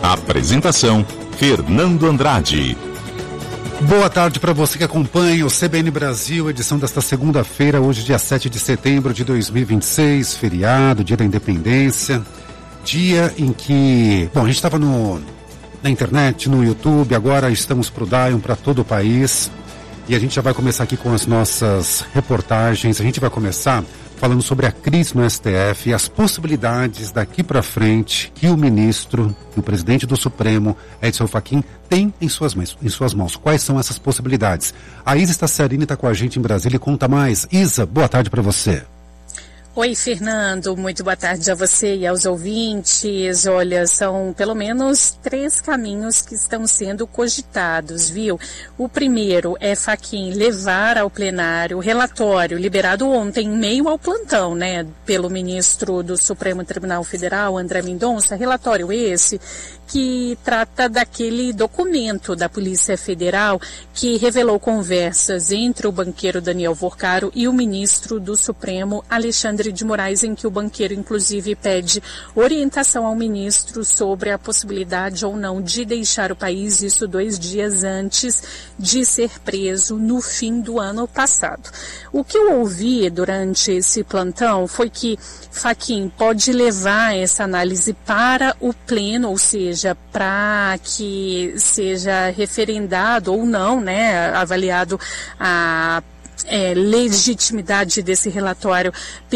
Apresentação: Fernando Andrade. Boa tarde para você que acompanha o CBN Brasil, edição desta segunda-feira, hoje dia 7 de setembro de 2026, feriado, dia da independência, dia em que, a gente estava na internet, no YouTube, agora estamos pro Dion, para todo o país, e a gente já vai começar aqui com as nossas reportagens. A gente vai começar falando sobre a crise no STF e as possibilidades daqui para frente que o ministro, o presidente do Supremo, Edson Fachin, tem em suas mãos. Quais são essas possibilidades? A Isa Staciarini está com a gente em Brasília e conta mais. Isa, boa tarde para você. Oi, Fernando, muito boa tarde a você e aos ouvintes. Olha, são pelo menos 3 caminhos que estão sendo cogitados, viu? O primeiro é Fachin levar ao plenário o relatório liberado ontem, em meio ao plantão, né, pelo ministro do Supremo Tribunal Federal, André Mendonça, relatório esse que trata daquele documento da Polícia Federal que revelou conversas entre o banqueiro Daniel Vorcaro e o ministro do Supremo, Alexandre de Moraes, em que o banqueiro, inclusive, pede orientação ao ministro sobre a possibilidade ou não de deixar o país, isso 2 dias antes de ser preso no fim do ano passado. O que eu ouvi durante esse plantão foi que Fachin pode levar essa análise para o pleno, ou seja, para que seja referendado ou não, né, avaliado a legitimidade desse relatório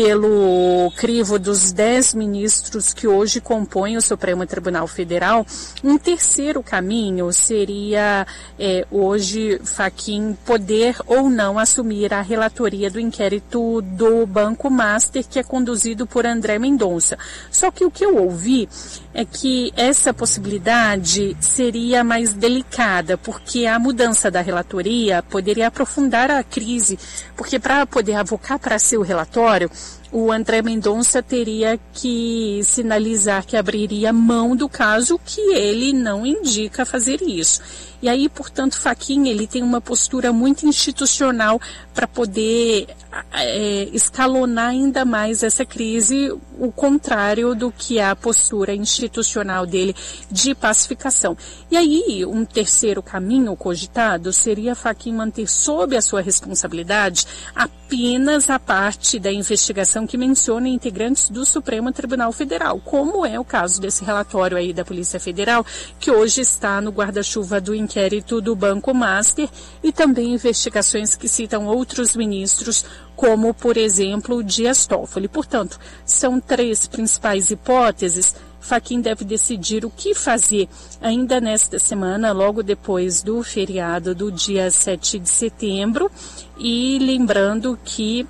pelo crivo dos 10 ministros que hoje compõem o Supremo Tribunal Federal. Um terceiro caminho seria hoje Fachin poder ou não assumir a relatoria do inquérito do Banco Master, que é conduzido por André Mendonça. Só que o que eu ouvi é que essa possibilidade seria mais delicada, porque a mudança da relatoria poderia aprofundar a crise, porque para poder avocar para seu relatório, o André Mendonça teria que sinalizar que abriria mão do caso, que ele não indica fazer isso. E aí, portanto, Fachin, ele tem uma postura muito institucional para poder escalonar ainda mais essa crise, o contrário do que é a postura institucional dele de pacificação. E aí, um terceiro caminho cogitado seria Fachin manter sob a sua responsabilidade apenas a parte da investigação que menciona integrantes do Supremo Tribunal Federal, como é o caso desse relatório aí da Polícia Federal, que hoje está no guarda-chuva do inquérito do Banco Master, e também investigações que citam outros ministros, como, por exemplo, o Dias Toffoli. Portanto, são 3 principais hipóteses. Fachin deve decidir o que fazer ainda nesta semana, logo depois do feriado do dia 7 de setembro, e lembrando que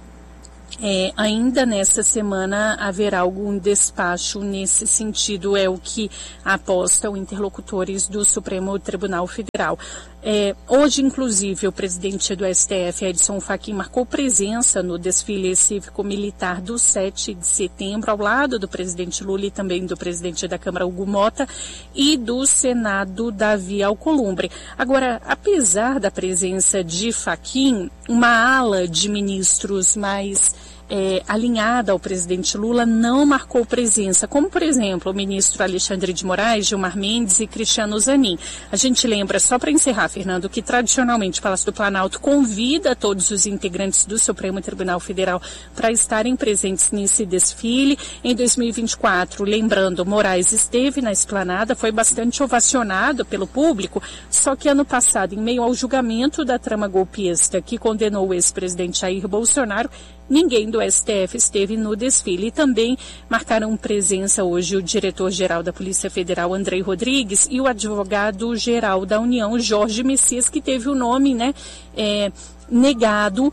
ainda nesta semana haverá algum despacho nesse sentido, é o que apostam interlocutores do Supremo Tribunal Federal. Hoje, inclusive, o presidente do STF, Edson Fachin, marcou presença no desfile cívico-militar do 7 de setembro, ao lado do presidente Lula e também do presidente da Câmara, Hugo Mota, e do Senado, Davi Alcolumbre. Agora, apesar da presença de Fachin, uma ala de ministros mais alinhada ao presidente Lula não marcou presença, como, por exemplo, o ministro Alexandre de Moraes, Gilmar Mendes e Cristiano Zanin. A gente lembra, só para encerrar, Fernando, que tradicionalmente o Palácio do Planalto convida todos os integrantes do Supremo Tribunal Federal para estarem presentes nesse desfile. Em 2024, lembrando, Moraes esteve na esplanada, foi bastante ovacionado pelo público, só que ano passado, em meio ao julgamento da trama golpista que condenou o ex-presidente Jair Bolsonaro, ninguém do STF esteve no desfile. E também marcaram presença hoje o diretor-geral da Polícia Federal, Andrei Rodrigues, e o advogado-geral da União, Jorge Messias, que teve o nome, negado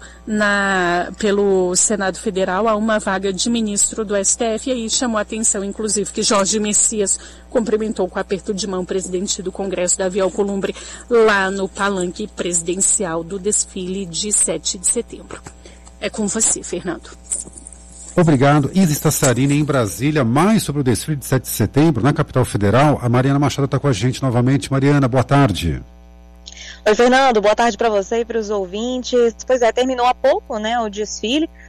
pelo Senado Federal a uma vaga de ministro do STF. E aí chamou a atenção, inclusive, que Jorge Messias cumprimentou com aperto de mão o presidente do Congresso, Davi Alcolumbre, lá no palanque presidencial do desfile de 7 de setembro. É com você, Fernando. Obrigado. Isa Staciarini em Brasília. Mais sobre o desfile de 7 de setembro na capital federal. A Mariana Machado está com a gente novamente. Mariana, boa tarde. Oi, Fernando. Boa tarde para você e para os ouvintes. Pois é, terminou há pouco, o desfile,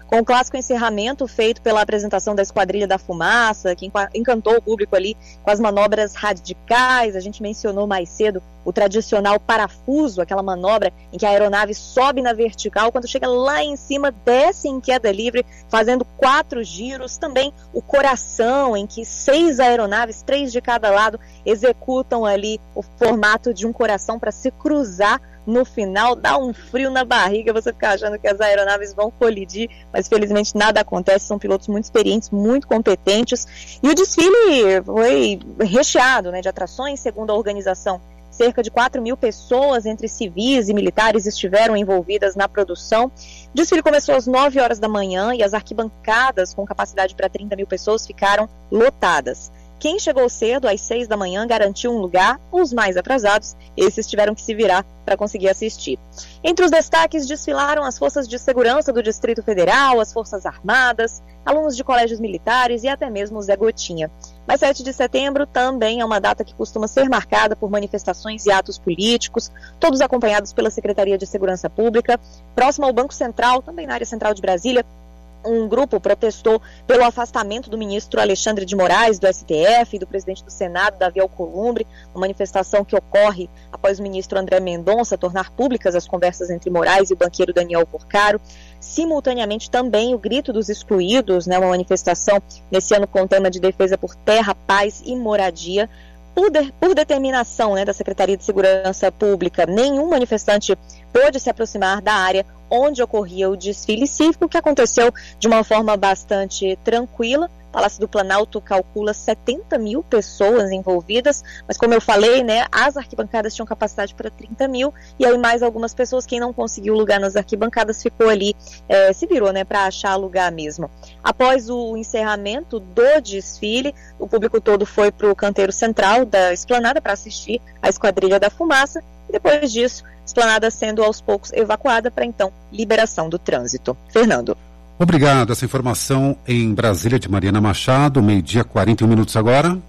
Com o clássico encerramento feito pela apresentação da Esquadrilha da Fumaça, que encantou o público ali com as manobras radicais. A gente mencionou mais cedo o tradicional parafuso, aquela manobra em que a aeronave sobe na vertical, quando chega lá em cima, desce em queda livre, fazendo 4 giros. Também o coração, em que 6 aeronaves, 3 de cada lado, executam ali o formato de um coração para se cruzar no final. Dá um frio na barriga, você fica achando que as aeronaves vão colidir, mas felizmente nada acontece, são pilotos muito experientes, muito competentes, e o desfile foi recheado, né, de atrações. Segundo a organização, cerca de 4.000 pessoas, entre civis e militares, estiveram envolvidas na produção. O desfile começou às 9 horas da manhã e as arquibancadas, com capacidade para 30.000 pessoas, ficaram lotadas. Quem chegou cedo, às 6 da manhã, garantiu um lugar. Os mais atrasados, esses tiveram que se virar para conseguir assistir. Entre os destaques, desfilaram as forças de segurança do Distrito Federal, as Forças Armadas, alunos de colégios militares e até mesmo o Zé Gotinha. Mas 7 de setembro também é uma data que costuma ser marcada por manifestações e atos políticos, todos acompanhados pela Secretaria de Segurança Pública. Próximo ao Banco Central, também na área central de Brasília, um grupo protestou pelo afastamento do ministro Alexandre de Moraes, do STF, e do presidente do Senado, Davi Alcolumbre, uma manifestação que ocorre após o ministro André Mendonça tornar públicas as conversas entre Moraes e o banqueiro Daniel Porcaro. Simultaneamente, também o Grito dos Excluídos, né, uma manifestação nesse ano com o tema de defesa por terra, paz e moradia. Por determinação, né, da Secretaria de Segurança Pública, nenhum manifestante pôde se aproximar da área onde ocorria o desfile cívico, que aconteceu de uma forma bastante tranquila. O Palácio do Planalto calcula 70.000 pessoas envolvidas, mas como eu falei, né, as arquibancadas tinham capacidade para 30.000, e aí mais algumas pessoas. Quem não conseguiu lugar nas arquibancadas ficou ali, se virou, né, para achar lugar mesmo. Após o encerramento do desfile, o público todo foi para o canteiro central da esplanada para assistir a Esquadrilha da Fumaça, e depois disso, a esplanada sendo aos poucos evacuada para então liberação do trânsito. Fernando. Obrigado. Essa informação em Brasília de Mariana Machado, 12h, 41 minutos agora.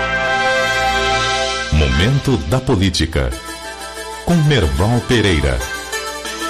Momento da Política, com Merval Pereira.